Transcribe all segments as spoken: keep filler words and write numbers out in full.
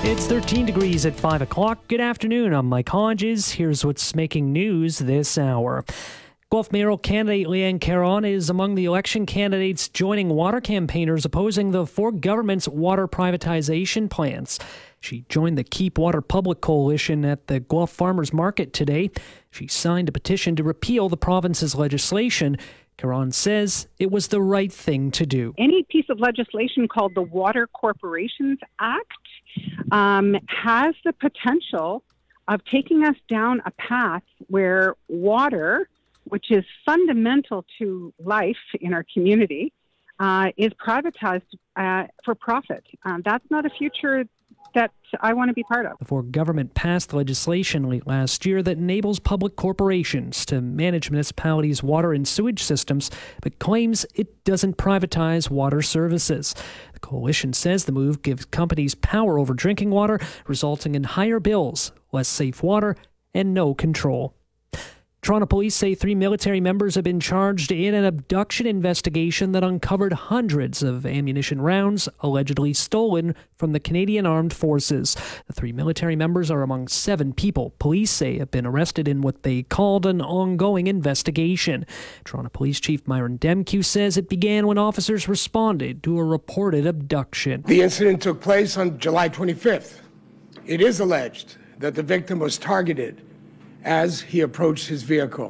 It's thirteen degrees at five o'clock. Good afternoon. I'm Mike Hodges. Here's what's making news this hour. Guelph mayoral candidate Leanne Caron is among the election candidates joining water campaigners opposing the Ford government's water privatization plans. She joined the Keep Water Public Coalition at the Guelph Farmers Market today. She signed a petition to repeal the province's legislation. Caron says it was the right thing to do. Any piece of legislation called the Water Corporations Act um, has the potential of taking us down a path where water, which is fundamental to life in our community, uh, is privatized uh, for profit. Um, that's not a future that I want to be part of. The Ford government passed legislation late last year that enables public corporations to manage municipalities' water and sewage systems, but claims it doesn't privatize water services. The coalition says the move gives companies power over drinking water, resulting in higher bills, less safe water, and no control. Toronto police say three military members have been charged in an abduction investigation that uncovered hundreds of ammunition rounds allegedly stolen from the Canadian Armed Forces. The three military members are among seven people police say have been arrested in what they called an ongoing investigation. Toronto Police Chief Myron Demkew says it began when officers responded to a reported abduction. The incident took place on July twenty-fifth. It is alleged that the victim was targeted as he approached his vehicle.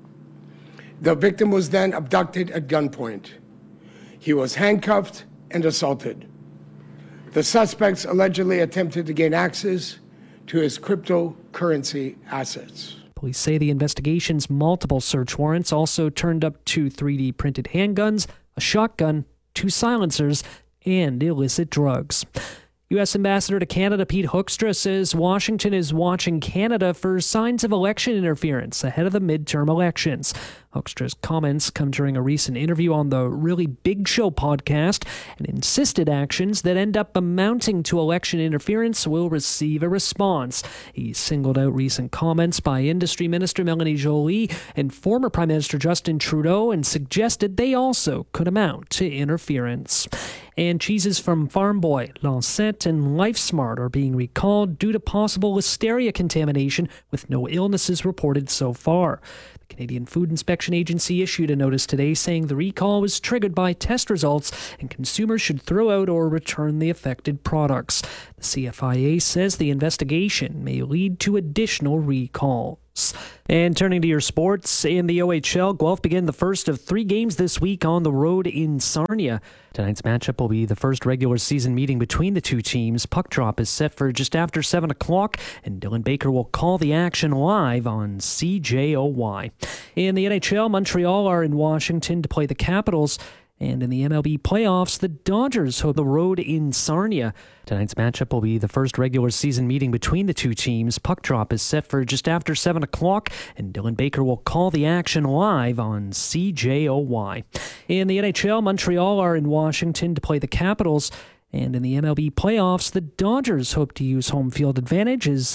The victim was then abducted at gunpoint. He was handcuffed and assaulted. The suspects allegedly attempted to gain access to his cryptocurrency assets. Police say the investigation's multiple search warrants also turned up two three D printed handguns, a shotgun, two silencers, and illicit drugs. U S Ambassador to Canada Pete Hoekstra says Washington is watching Canada for signs of election interference ahead of the midterm elections. Hoekstra's comments come during a recent interview on the Really Big Show podcast and insisted actions that end up amounting to election interference will receive a response. He singled out recent comments by Industry Minister Melanie Joly and former Prime Minister Justin Trudeau and suggested they also could amount to interference. And cheeses from Farm Boy, Lancet, and LifeSmart are being recalled due to possible listeria contamination, with no illnesses reported so far. The Canadian Food Inspection Agency issued a notice today saying the recall was triggered by test results and consumers should throw out or return the affected products. The C F I A says the investigation may lead to additional recalls. And turning to your sports, in the O H L, Guelph begin the first of three games this week on the road in Sarnia. Tonight's matchup will be the first regular season meeting between the two teams. Puck drop is set for just after seven o'clock, and Dylan Baker will call the action live on C J O Y. In the N H L, Montreal are in Washington to play the Capitals. And in the M L B playoffs, the Dodgers hold the road in Sarnia. Tonight's matchup will be the first regular season meeting between the two teams. Puck drop is set for just after seven o'clock, and Dylan Baker will call the action live on C J O Y. In the N H L, Montreal are in Washington to play the Capitals. And in the M L B playoffs, the Dodgers hope to use home field advantage as